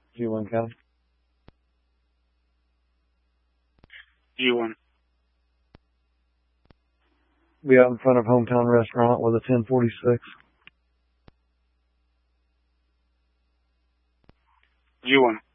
G1 County. G1. Be out in front of Hometown Restaurant with a 1046. G1.